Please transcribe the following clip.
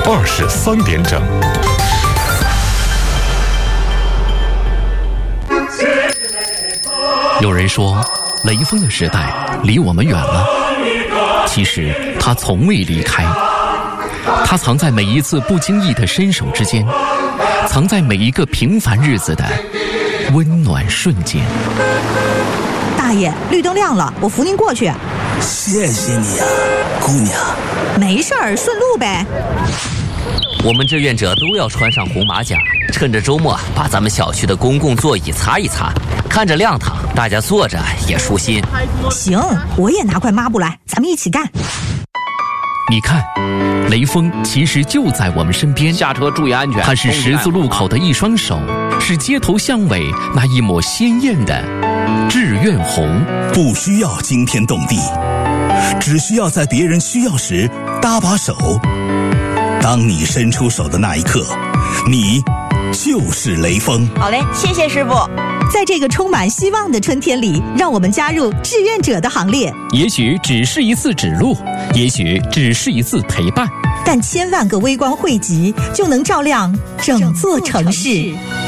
23点整。 有人说，雷锋的时代离我们远了，其实他从未离开，他藏在每一次不经意的伸手之间，藏在每一个平凡日子的温暖瞬间。 大爷，绿灯亮了，我扶您过去。 谢谢你啊，姑娘。 没事儿，顺路呗。 我们志愿者都要穿上红马甲，趁着周末把咱们小区的公共座椅擦一擦，看着亮堂，大家坐着也舒心。 行，我也拿块抹布来，咱们一起干。 你看，雷锋其实就在我们身边， 下车注意安全。 他是十字路口的一双手，是街头巷尾那一抹鲜艳的志愿红。 不需要惊天动地，只需要在别人需要时搭把手。当你伸出手的那一刻，你就是雷锋。 好嘞，谢谢师傅。 在这个充满希望的春天里，让我们加入志愿者的行列。 也许只是一次指路，也许只是一次陪伴， 但千万个微光汇集，就能照亮整座城市。